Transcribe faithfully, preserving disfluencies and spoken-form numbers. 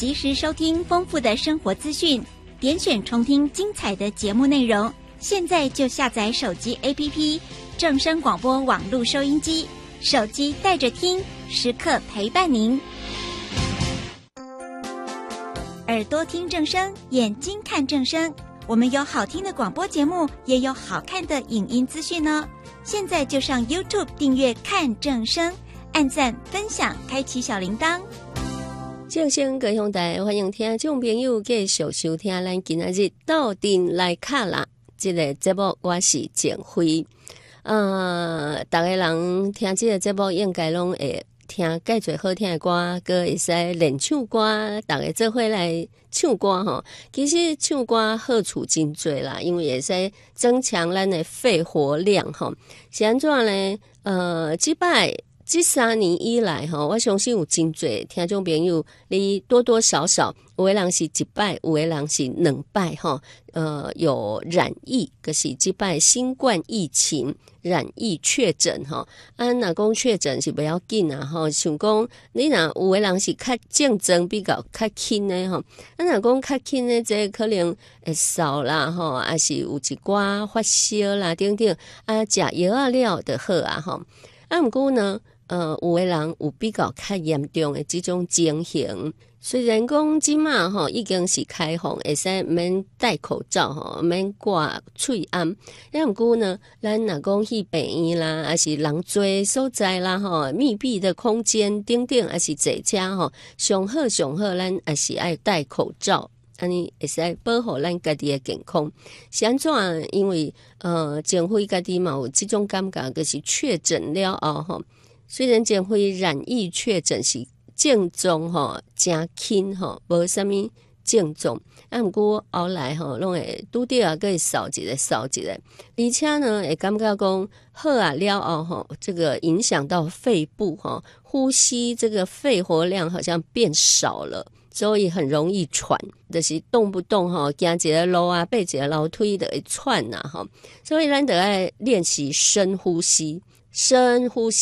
及时收听丰富的生活资讯，点选重听精彩的节目内容。现在就下载手机 A P P 正声广播网络收音机，手机带着听，时刻陪伴您。耳朵听正声，眼睛看正声，我们有好听的广播节目，也有好看的影音资讯哦。现在就上 YouTube 订阅看正声，按赞分享，开启小铃铛。 正声高雄台欢迎听众朋友继续收听咱今仔日斗阵来卡啦这个节目，我是简辉。呃，大家人听这个节目应该拢会听介侪好听的歌，搁会使练唱歌，大家做伙来唱歌吼。其实唱歌好处真多啦，因为会使增强咱的肺活量吼。是安怎呢？呃，即摆这三年以来吼，我相信有真侪听众朋友，你多多少少有的人是一摆，有的人是两摆吼。呃，有染疫，可是这摆新冠疫情染疫确诊吼，啊，若讲确诊是不要紧啊吼，想讲你若有的人是较症状比较较轻的吼，啊，若讲较轻的这可能会扫啦吼，还是有一寡发烧啦等等，啊，食药啊了就好啊吼，啊，不过呢。呃，有的人有比较较严重的这种情形，虽然讲即马吼已经是开放，会使免戴口罩吼，免挂喙安，也毋过呢，咱若讲去病院啦，还是人多所在啦吼，密闭的空间等等，还是坐车吼，上好上好，咱还是爱戴口罩。安尼会使保护咱家己的健康，是安怎？因为呃，政府家己嘛有这种感觉，就是确诊了后吼。虽然前回染疫确诊是症状吼真轻吼，无啥物症状，啊，毋过后来吼拢会拄着啊，会扫一个扫一个，而且呢会感觉讲好啊了后吼，这个影响到肺部吼，呼吸这个肺活量好像变少了，所以很容易喘，就是动不动吼行一个路啊，爬一个楼梯就会喘呐吼，所以咱得爱练习深呼吸，深呼吸。